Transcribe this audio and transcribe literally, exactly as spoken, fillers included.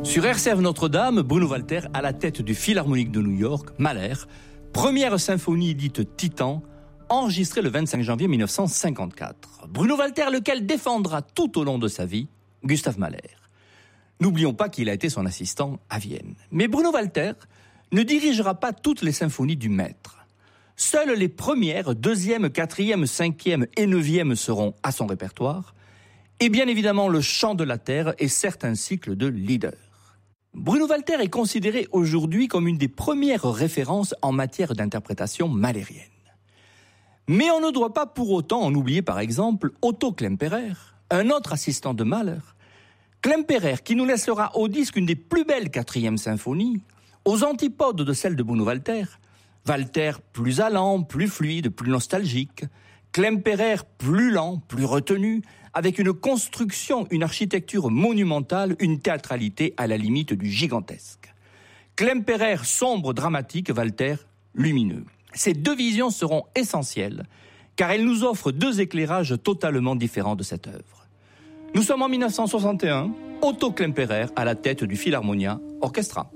Sur Air Serve Notre-Dame, Bruno Walter à la tête du Philharmonique de New York, Mahler, première symphonie dite Titan, enregistrée le vingt-cinq janvier mille neuf cent cinquante-quatre. Bruno Walter, lequel défendra tout au long de sa vie Gustav Mahler. N'oublions pas qu'il a été son assistant à Vienne. Mais Bruno Walter ne dirigera pas toutes les symphonies du maître. Seules les premières, deuxième, quatrième, cinquième et neuvième seront à son répertoire, et bien évidemment le chant de la terre et certains cycles de Lieder. Bruno Walter est considéré aujourd'hui comme une des premières références en matière d'interprétation mahlérienne. Mais on ne doit pas pour autant en oublier par exemple Otto Klemperer, un autre assistant de Mahler. Klemperer qui nous laissera au disque une des plus belles quatrièmes symphonies, aux antipodes de celle de Bruno Walter. Walter plus allant, plus fluide, plus nostalgique. Klemperer plus lent, plus retenu, avec une construction, une architecture monumentale, une théâtralité à la limite du gigantesque. Klemperer sombre, dramatique, Walter lumineux. Ces deux visions seront essentielles, car elles nous offrent deux éclairages totalement différents de cette œuvre. Nous sommes en mille neuf cent soixante et un, Otto Klemperer à la tête du Philharmonia Orchestra.